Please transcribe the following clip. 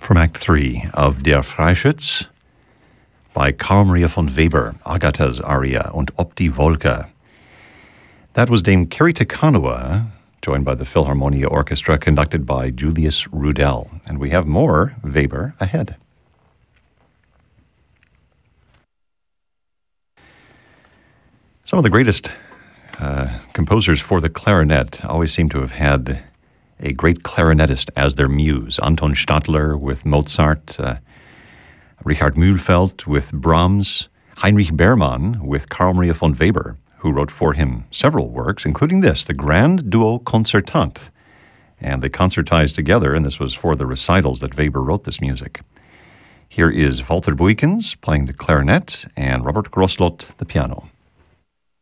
From Act 3 of Der Freischütz by Carl Maria von Weber, Agatha's aria und Ob die Wolke. That was Dame Carrie Takanawa, joined by the Philharmonia Orchestra, conducted by Julius Rudel. And we have more Weber ahead. Some of the greatest composers for the clarinet always seem to have had a great clarinetist as their muse. Anton Stadler with Mozart, Richard Mühlfeld with Brahms, Heinrich Berman with Carl Maria von Weber, who wrote for him several works, including this, the Grand Duo Concertant. And they concertized together, and this was for the recitals that Weber wrote this music. Here is Walter Buykens playing the clarinet and Robert Grosslot the piano.